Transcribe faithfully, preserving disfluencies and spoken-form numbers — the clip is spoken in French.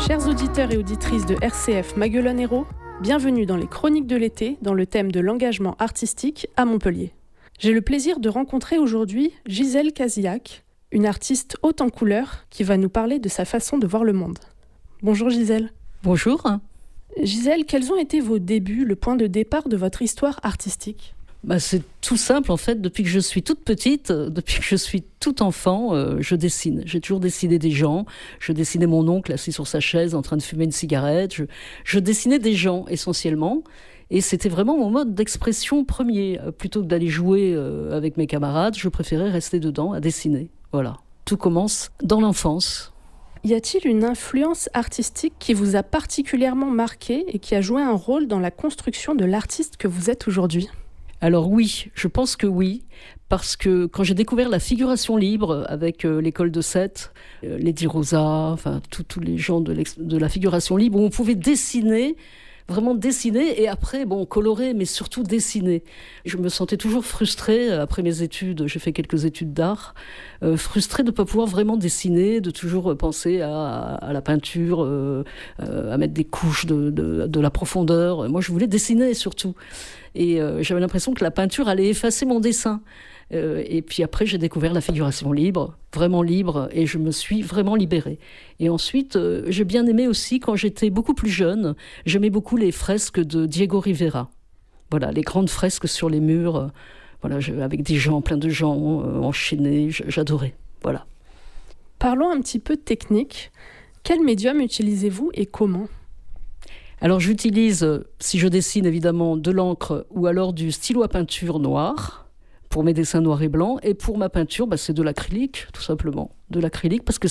Chers auditeurs et auditrices de R C F Maguelone Hérault, bienvenue dans les Chroniques de l'été dans le thème de l'engagement artistique à Montpellier. J'ai le plaisir de rencontrer aujourd'hui Gisèle Casillac, une artiste haute en couleurs qui va nous parler de sa façon de voir le monde. Bonjour Gisèle. Bonjour. Gisèle, quels ont été vos débuts, le point de départ de votre histoire artistique ? Bah, c'est tout simple en fait, depuis que je suis toute petite, depuis que je suis tout enfant, euh, je dessine. J'ai toujours dessiné des gens, je dessinais mon oncle assis sur sa chaise en train de fumer une cigarette, je, je dessinais des gens essentiellement, et c'était vraiment mon mode d'expression premier. Plutôt que d'aller jouer euh, avec mes camarades, je préférais rester dedans à dessiner. Voilà, tout commence dans l'enfance. Y a-t-il une influence artistique qui vous a particulièrement marqué et qui a joué un rôle dans la construction de l'artiste que vous êtes aujourd'hui ? Alors oui, je pense que oui, parce que quand j'ai découvert la figuration libre avec euh, l'école de Sète, euh, Lady Rosa, enfin tous les gens de, de la figuration libre, où on pouvait dessiner, vraiment dessiner, et après, bon, colorer, mais surtout dessiner. Je me sentais toujours frustrée, après mes études, j'ai fait quelques études d'art, euh, frustrée de ne pas pouvoir vraiment dessiner, de toujours penser à, à la peinture, euh, euh, à mettre des couches de, de, de la profondeur. Moi, je voulais dessiner surtout. Et euh, j'avais l'impression que la peinture allait effacer mon dessin. Euh, et puis après, j'ai découvert la figuration libre, vraiment libre, et je me suis vraiment libérée. Et ensuite, euh, j'ai bien aimé aussi, quand j'étais beaucoup plus jeune, j'aimais beaucoup les fresques de Diego Rivera. Voilà, les grandes fresques sur les murs, euh, voilà, je, avec des gens, plein de gens euh, enchaînés, j'adorais. Voilà. Parlons un petit peu de technique. Quel médium utilisez-vous et comment ? Alors j'utilise, si je dessine évidemment, de l'encre ou alors du stylo à peinture noir pour mes dessins noirs et blancs. Et pour ma peinture, bah, c'est de l'acrylique, tout simplement. De l'acrylique, parce que